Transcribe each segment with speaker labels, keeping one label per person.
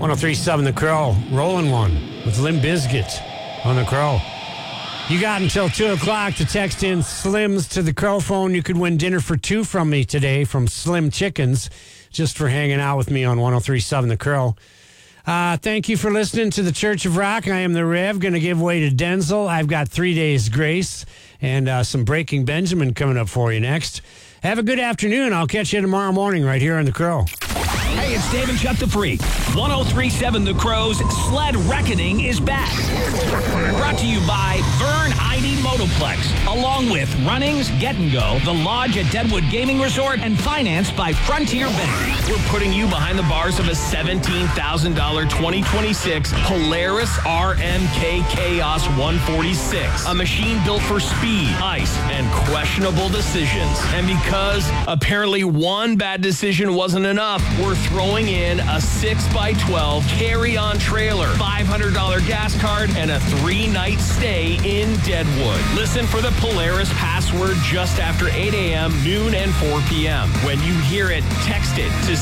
Speaker 1: 103.7 The Crow, rolling one with Limp Bizkit on The Crow. You got until 2 o'clock to text in Slims to the Crow phone. You could win dinner for two from me today from Slim Chickens, just for hanging out with me on 103.7 The Crow. Thank you for listening to the Church of Rock. I am the Rev, going to give way to Denzel. I've got 3 days grace and some Breaking Benjamin coming up for you next. Have a good afternoon. I'll catch you tomorrow morning right here on The Crow.
Speaker 2: Hey, it's Dave and Chuck the Freak. 103.7 The Crow's Sled Reckoning is back. Brought to you by Vern ID Motoplex, along with Runnings, Get and Go, The Lodge at Deadwood Gaming Resort, and financed by Frontier Bank. We're putting you behind the bars of a $17,000 2026 Polaris RMK Chaos 146. A machine built for speed, ice, and questionable decisions. And because apparently one bad decision wasn't enough, we're throwing in a 6x12 carry-on trailer, $500 gas card, and a 3-night stay in Deadwood. Listen for the Polaris password just after 8 a.m., noon, and 4 p.m. When you hear it, text it to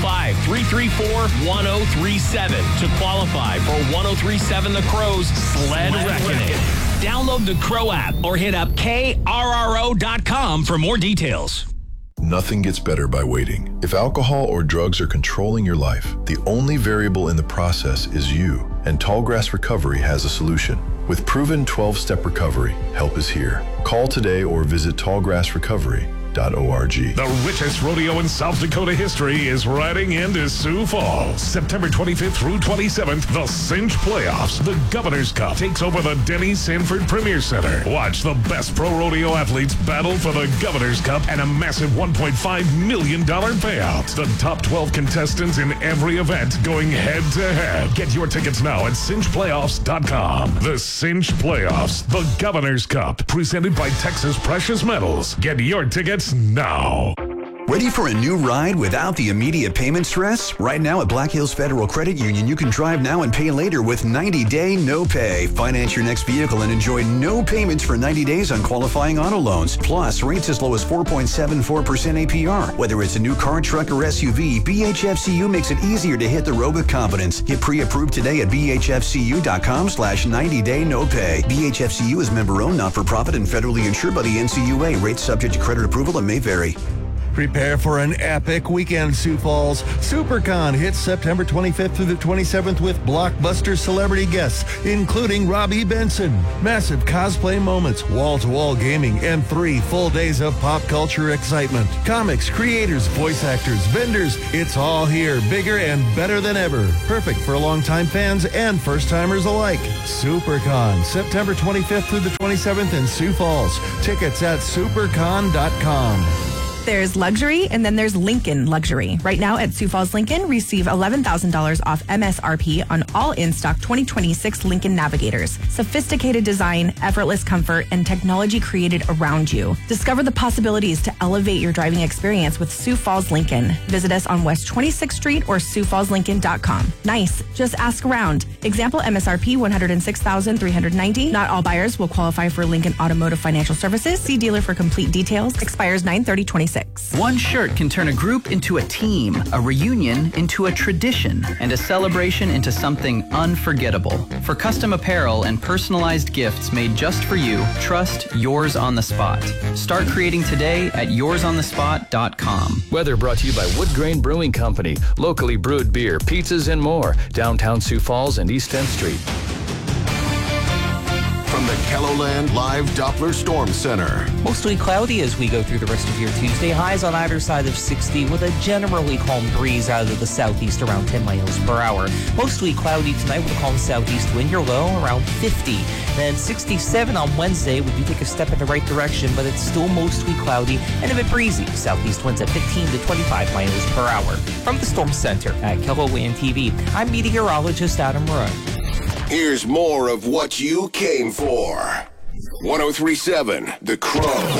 Speaker 2: 605-334-1037 to qualify for 103.7 The Crow's Sled Reckoning. Download the Crow app or hit up krro.com for more details.
Speaker 3: Nothing gets better by waiting. If alcohol or drugs are controlling your life, the only variable in the process is you, and Tallgrass Recovery has a solution. With proven 12-step recovery, help is here. Call today or visit tallgrassrecovery.org.
Speaker 4: The richest rodeo in South Dakota history is riding into Sioux Falls. September 25th through 27th, the Cinch Playoffs. The Governor's Cup takes over the Denny Sanford Premier Center. Watch the best pro rodeo athletes battle for the Governor's Cup and a massive $1.5 million payout. The top 12 contestants in every event going head-to-head. Get your tickets now at cinchplayoffs.com. The Cinch Playoffs, the Governor's Cup, presented by Texas Precious Metals. Get your tickets now.
Speaker 5: Ready for a new ride without the immediate payment stress? Right now at Black Hills Federal Credit Union, you can drive now and pay later with 90-day no pay. Finance your next vehicle and enjoy no payments for 90 days on qualifying auto loans. Plus, rates as low as 4.74% APR. Whether it's a new car, truck, or SUV, BHFCU makes it easier to hit the road with confidence. Get pre-approved today at bhfcu.com/90-day no pay. BHFCU is member-owned, not-for-profit, and federally insured by the NCUA. Rates subject to credit approval and may vary.
Speaker 6: Prepare for an epic weekend, Sioux Falls. SuperCon hits September 25th through the 27th with blockbuster celebrity guests, including Robbie Benson. Massive cosplay moments, wall-to-wall gaming, and 3 full days of pop culture excitement. Comics, creators, voice actors, vendors, it's all here, bigger and better than ever. Perfect for longtime fans and first-timers alike. SuperCon, September 25th through the 27th in Sioux Falls. Tickets at supercon.com.
Speaker 7: There's luxury, and then there's Lincoln Luxury. Right now at Sioux Falls Lincoln, receive $11,000 off MSRP on all in-stock 2026 Lincoln Navigators. Sophisticated design, effortless comfort, and technology created around you. Discover the possibilities to elevate your driving experience with Sioux Falls Lincoln. Visit us on West 26th Street or SiouxFallsLincoln.com. Nice. Just ask around. Example MSRP $106,390. Not all buyers will qualify for Lincoln Automotive Financial Services. See dealer for complete details. Expires 9/30/26.
Speaker 8: One shirt can turn a group into a team, a reunion into a tradition, and a celebration into something unforgettable. For custom apparel and personalized gifts made just for you, trust Yours on the Spot. Start creating today at yoursonthespot.com.
Speaker 9: Weather brought to you by Wood Grain Brewing Company. Locally brewed beer, pizzas, and more. Downtown Sioux Falls and East 10th Street.
Speaker 10: From the KELOLAND Live Doppler Storm Center.
Speaker 11: Mostly cloudy as we go through the rest of your Tuesday. Highs on either side of 60 with a generally calm breeze out of the southeast around 10 miles per hour. Mostly cloudy tonight with a calm southeast wind. Your low around 50. Then 67 on Wednesday. We do take a step in the right direction, but it's still mostly cloudy and a bit breezy. Southeast winds at 15 to 25 miles per hour. From the Storm Center at KELOLAND TV, I'm meteorologist Adam Roy.
Speaker 10: Here's more of what you came for. 103.7 The Crow.